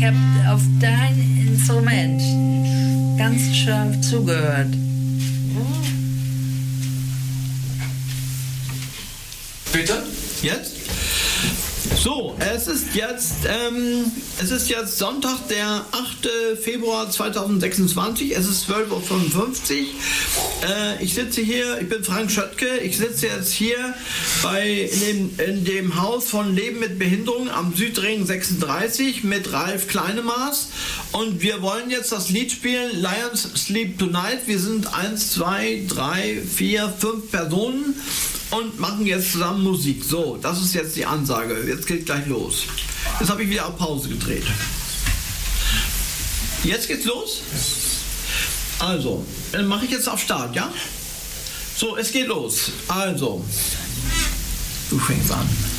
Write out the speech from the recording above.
habe auf dein Instrument ganz scharf zugehört. Bitte? Jetzt? So, es ist jetzt Sonntag, der 8. Februar 2026, es ist 12.55 Uhr. Ich sitze hier, ich bin Frank Schöttke, ich sitze jetzt hier in dem Haus von Leben mit Behinderung am Südring 36 mit Ralf Kleinemaß und wir wollen jetzt das Lied spielen, Lions Sleep Tonight. Wir sind 1, 2, 3, 4, 5 Personen und machen jetzt zusammen Musik. So, das ist jetzt die Ansage. Jetzt geht gleich los. Jetzt habe ich wieder auf Pause gedreht. Jetzt geht's los? Also, dann mache ich jetzt auf Start, ja? So, es geht los. Also, du fängst an.